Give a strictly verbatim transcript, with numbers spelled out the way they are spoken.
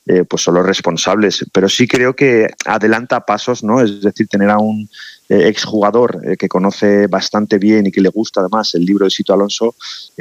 eh, pues son los responsables. Pero sí creo que adelanta pasos, ¿no? Es decir, tener a un eh, exjugador eh, que conoce bastante bien y que le gusta además el libro de Sito Alonso,